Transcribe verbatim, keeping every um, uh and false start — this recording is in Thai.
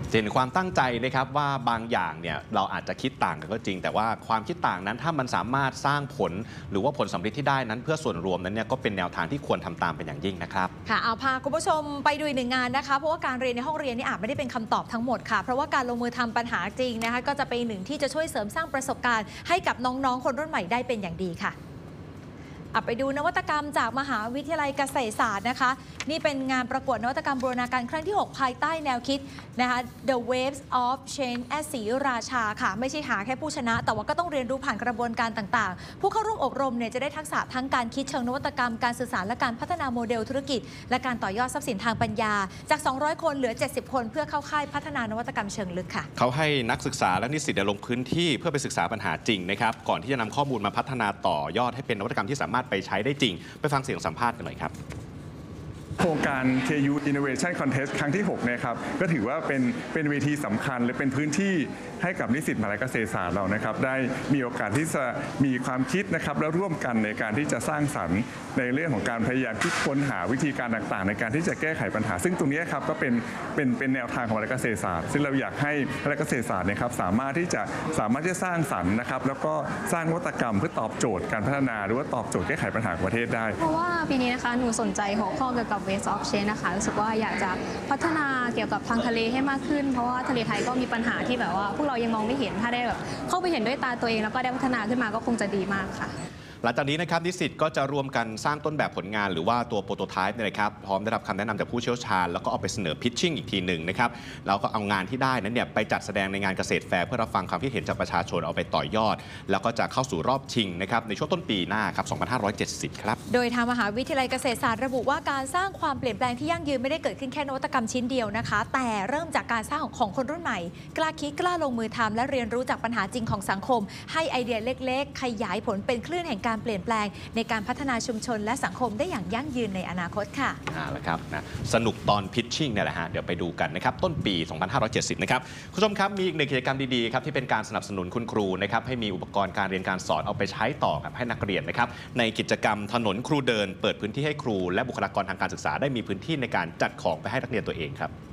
เห็นความตั้งใจนะครับว่าบางอย่างเนี่ยเราอาจจะคิดต่างกันก็จริงแต่ว่าความคิดต่างนั้นถ้ามันสามารถสร้างผลหรือว่าผลสำเร็จที่ได้นั้นเพื่อส่วนรวมนั้นเนี่ยก็เป็นแนวทางที่ควรทำตามเป็นอย่างยิ่งนะครับค่ะเอาพาคุณผู้ชมไปดูอีกหนึ่งงานนะคะเพราะว่าการเรียนในห้องเรียนนี่อาจไม่ได้เป็นคำตอบทั้งหมดค่ะเพราะว่าการลงมือทำปัญหาจริงนะคะก็จะเป็นหนึ่งที่จะช่วยเสริมสร้างประสบการณ์ให้กับน้องๆคนรุ่นใหม่ได้เป็นอย่างดีค่ะไปดูนวัตกรรมจากมหาวิทยาลัยเกษตรศาสตร์นะคะนี่เป็นงานประกวดนวัตกรรมบูรณาการครั้งที่หกภายใต้แนวคิดนะคะ The Waves of Change at ศรีราชาค่ะไม่ใช่หาแค่ผู้ชนะแต่ว่าก็ต้องเรียนรู้ผ่านกระบวนการต่างๆผู้เข้าร่วมอบรมเนี่ยจะได้ทักษะทั้งการคิดเชิงนวัตกรรมการสื่อสารและการพัฒนาโมเดลธุรกิจและการต่อยอดทรัพย์สินทางปัญญาจากสองร้อยคนเหลือเจ็ดสิบคนเพื่อเข้าค่ายพัฒนานวัตกรรมเชิงลึกค่ะเขาให้นักศึกษาและนิสิตลงพื้นที่เพื่อไปศึกษาปัญหาจริงนะครับก่อนที่จะนำข้อมูลมาพัฒนาต่อยอดให้เป็นนวัตกรรมที่สามารถไปใช้ได้จริงไปฟังเสียงสัมภาษณ์กันหน่อยครับโครงการ เค ยู Innovation Contest ครั้งที่หกเนี่ยครับก็ถือว่าเป็นเป็นเวทีสำคัญและเป็นพื้นที่ให้กับนิสิตมหาวิทยาลัยเกษตรศาสตร์เรานะครับได้มีโอกาสที่จะมีความคิดนะครับและร่วมกันในการที่จะสร้างสรรค์ในเรื่องของการพยายามคิดค้นหาวิธีการต่างๆในการที่จะแก้ไขปัญหาซึ่งตรงนี้ครับก็เป็นเป็นเป็นแนวทางของมหาวิทยาลัยเกษตรศาสตร์ซึ่งเราอยากให้มหาวิทยาลัยเกษตรศาสตร์นะครับสามารถที่จะสามารถที่จะสร้างสรรค์นะครับแล้วก็สร้างนวัตกรรมเพื่อตอบโจทย์การพัฒนาหรือว่าตอบโจทย์แก้ไขปัญหาของประเทศได้เพราะว่าปีนี้นะคะหนูสนใจหัวข้อเกี่ยวกับ Waves of Change นะคะรู้สึกว่าอยากจะพัฒนาเกี่ยวกับทางทะเลให้มากขึ้นเพราะว่าทะเลไทยก็มีปัญหาที่แบบว่าพวกเรายังมองไม่เห็นถ้าได้แบบเข้าไปเห็นด้วยตาตัวเองแล้วก็ได้พัฒนาขึ้นมาก็คงจะดีมากค่ะหลังจากนี้นะครับนิสิตก็จะรวมกันสร้างต้นแบบผลงานหรือว่าตัวโปรโตไทป์เนี่ยนะครับพร้อมได้รับคำแนะนำจากผู้เชี่ยวชาญแล้วก็เอาไปเสนอพิชชิ่งอีกทีหนึ่งนะครับแล้วก็เอางานที่ได้นั้นเนี่ยไปจัดแสดงในงานเกษตรแฟร์เพื่อรับฟังความคิดเห็นจากประชาชนเอาไปต่อยอดแล้วก็จะเข้าสู่รอบชิงนะครับในช่วงต้นปีหน้าครับสองพันห้าร้อยเจ็ดสิบครับโดยทางมหาวิทยาลัยเกษตรศาสตร์ระบุว่าการสร้างความเปลี่ยนแปลงที่ยั่งยืนไม่ได้เกิดขึ้นแค่นวัตกรรมชิ้นเดียวนะคะแต่เริ่มจากการสร้างของคนรุ่นใหม่กล้าคิดกล้าลงมือทำและเรียนรู้จากปัญหาจริงของสังคมให้ไอเดียเล็กๆขยายผลเป็นคลื่นแห่งการเปลี่ยนแปลงในการพัฒนาชุมชนและสังคมได้อย่างยั่งยืนในอนาคตค่ะอ่าแล้วครับนะสนุกตอนพิชชิ่งเนี่ยแหละฮะเดี๋ยวไปดูกันนะครับต้นปีสองพันห้าร้อยเจ็ดสิบนะครับคุณผู้ชมครับมีอีกหนึ่งกิจกรรมดีๆครับที่เป็นการสนับสนุนคุณครูนะครับให้มีอุปกรณ์การเรียนการสอนเอาไปใช้ต่อกับให้นักเรียนนะครับในกิจกรรมถนนครูเดินเปิดพื้นที่ให้ครูและบุคลากรทางการศึกษาได้มีพื้นที่ในการจัดของไปให้นักเรียนตัวเองครับ